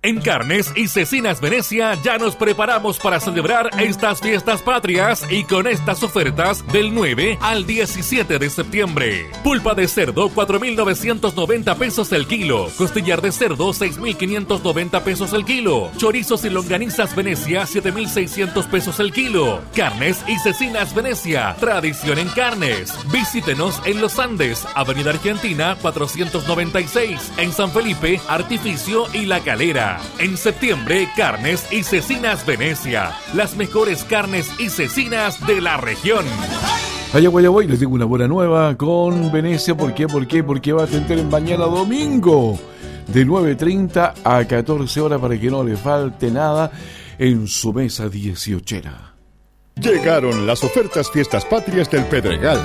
En Carnes y Cecinas Venecia ya nos preparamos para celebrar estas fiestas patrias y con estas ofertas del 9 al 17 de septiembre. Pulpa de cerdo, 4.990 pesos el kilo. Costillar de cerdo, 6.590 pesos el kilo. Chorizos y longanizas Venecia, 7.600 pesos el kilo. Carnes y Cecinas Venecia, tradición en carnes. Visítenos en Los Andes, Avenida Argentina 496. En San Felipe, Artificio y La Calera. En septiembre, Carnes y Cecinas Venecia, las mejores carnes y cecinas de la región. Allá voy, les tengo una buena nueva con Venecia. ¿Por qué? Porque va a tener mañana domingo de 9:30 a 14 horas para que no le falte nada en su mesa 18era. Llegaron las ofertas Fiestas Patrias del Pedregal.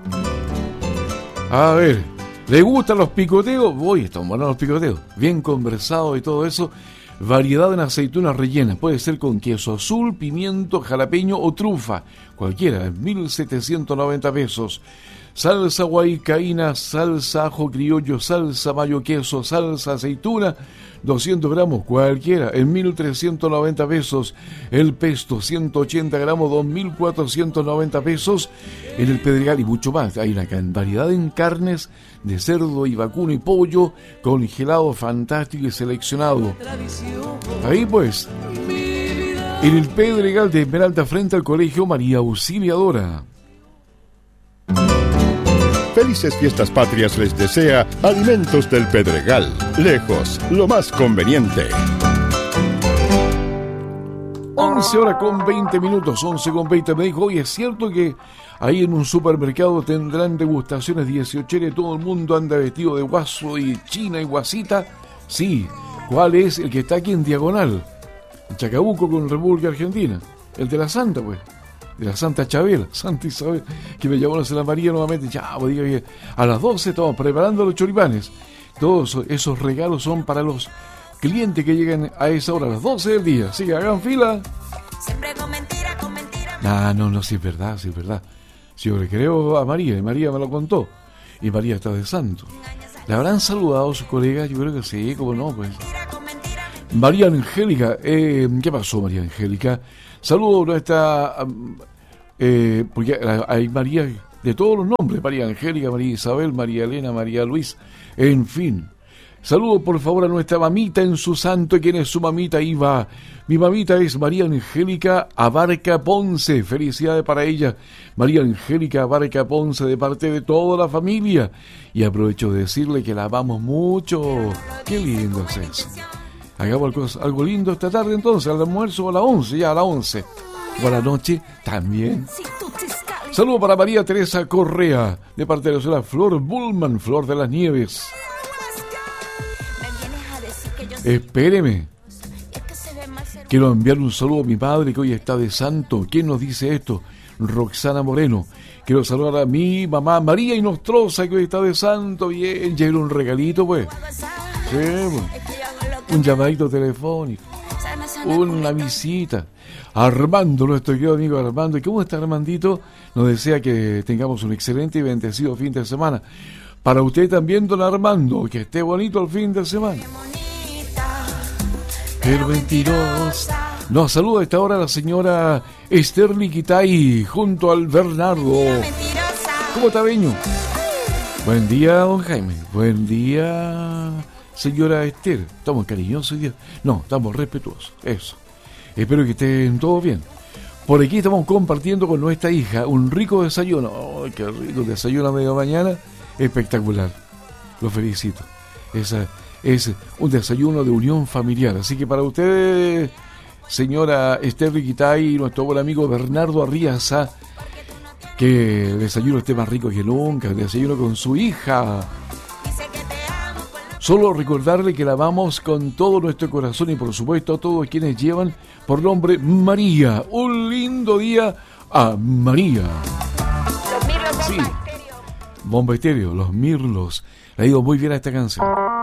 A ver, ¿le gustan los picoteos? Están buenos los picoteos. Bien conversados y todo eso. Variedad en aceitunas rellenas. Puede ser con queso azul, pimiento, jalapeño o trufa. Cualquiera, 1.790 pesos. Salsa huaycaína, salsa ajo criollo, salsa mayo queso, salsa aceituna, 200 gramos, cualquiera, en 1.390 pesos. El pesto, 180 gramos, 2.490 pesos. En el Pedregal y mucho más. Hay una variedad en carnes de cerdo y vacuno y pollo, congelado, fantástico y seleccionado. Ahí pues, en el Pedregal de Esmeralda, frente al Colegio María Auxiliadora. Felices Fiestas Patrias les desea Alimentos del Pedregal. Lejos, lo más conveniente. 11 horas con 20 minutos, 11 con 20. Me dijo, oye, ¿es cierto que ahí en un supermercado tendrán degustaciones 18 y todo el mundo anda vestido de guaso y china y guasita? Sí. ¿Cuál es? El que está aquí en diagonal, en Chacabuco con República Argentina. El de la Santa, pues. De la Santa Chabela, Santa Isabel, que me llamó la María nuevamente. Ya, pues diga que a las 12 estamos preparando los choripanes. Todos esos regalos son para los clientes que lleguen a esa hora, a las 12 del día. Así que hagan fila. Siempre con mentira, con mentira. No, sí es verdad. Si yo le creo a María, y María me lo contó. Y María está de santo. ¿Le habrán saludado a sus colegas? Yo creo que sí, cómo no, pues. María Angélica, ¿qué pasó, María Angélica? Saludos a nuestra, porque hay María de todos los nombres, María Angélica, María Isabel, María Elena, María Luis, en fin. Saludos por favor a nuestra mamita en su santo. ¿Quién es su mamita? Ahí va. Mi mamita es María Angélica Abarca Ponce. Felicidades para ella, María Angélica Abarca Ponce, de parte de toda la familia. Y aprovecho de decirle que la amamos mucho. Qué lindo es eso. Hagamos algo lindo esta tarde entonces, al almuerzo a las 11, ya a las 11. O a la noche también. Saludos para María Teresa Correa, de parte de la señora Flor Bullman, Flor de las Nieves. Espéreme. Quiero enviar un saludo a mi padre que hoy está de santo. ¿Quién nos dice esto? Roxana Moreno. Quiero saludar a mi mamá María Inostroza, que hoy está de santo. Bien, llega un regalito, pues. Sí, pues. Un llamadito telefónico, una visita. Armando, nuestro querido amigo Armando. ¿Y cómo está Armandito? Nos desea que tengamos un excelente y bendecido fin de semana. Para usted también, don Armando, que esté bonito el fin de semana. Pero mentirosa. Nos saluda a esta hora la señora Esther Liquitay junto al Bernardo. ¿Cómo está, Beño? Buen día, don Jaime. Buen día, señora Esther. ¿Estamos cariñosos hoy día? No, estamos respetuosos. Eso. Espero que estén todos bien. Por aquí estamos compartiendo con nuestra hija un rico desayuno. ¡Ay, qué rico! Desayuno a media mañana. Espectacular. Lo felicito. Esa es un desayuno de unión familiar. Así que para ustedes, señora Esther Riquitay y nuestro buen amigo Bernardo Arriaza, que el desayuno esté más rico que nunca. El desayuno con su hija. Solo recordarle que la amamos con todo nuestro corazón y por supuesto a todos quienes llevan por nombre María. Un lindo día a María. Los Mirlos sí. Bomba Estéreo, Los Mirlos. Le ha ido muy bien a esta canción.